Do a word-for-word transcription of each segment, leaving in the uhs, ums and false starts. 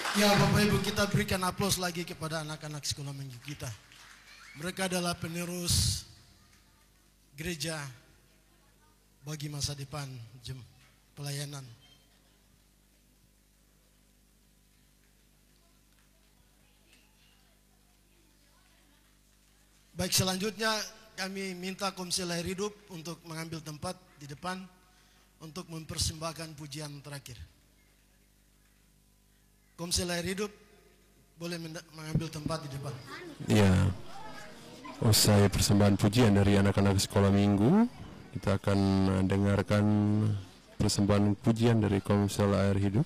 Ya Bapak Ibu, kita berikan aplaus lagi kepada anak-anak sekolah minggu kita. Mereka adalah penerus gereja bagi masa depan jem, pelayanan. Baik, selanjutnya kami minta Komsel Air Hidup untuk mengambil tempat di depan untuk mempersembahkan pujian terakhir. Komsel Air Hidup boleh mengambil tempat di depan. Ya, usai persembahan pujian dari anak-anak sekolah minggu, kita akan dengarkan persembahan pujian dari Komsel Air Hidup.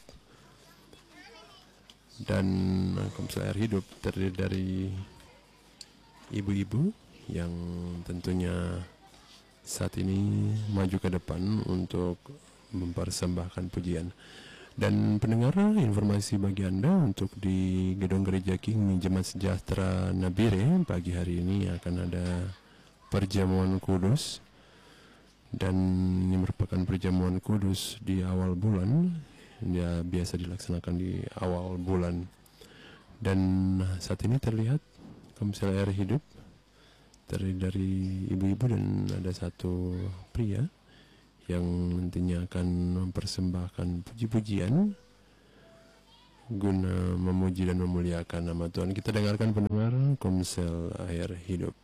Dan Komsel Air Hidup terdiri dari ibu-ibu yang tentunya saat ini maju ke depan untuk mempersembahkan pujian. Dan pendengar, informasi bagi Anda untuk di Gedung Gereja King Jemaat Sejahtera Nabire pagi hari ini akan ada perjamuan kudus, dan ini merupakan perjamuan kudus di awal bulan. Dia biasa dilaksanakan di awal bulan, dan saat ini terlihat Komsel Air Hidup terdiri dari ibu-ibu dan ada satu pria yang nantinya akan mempersembahkan puji-pujian guna memuji dan memuliakan nama Tuhan. Kita dengarkan pendengar Komsel Air Hidup.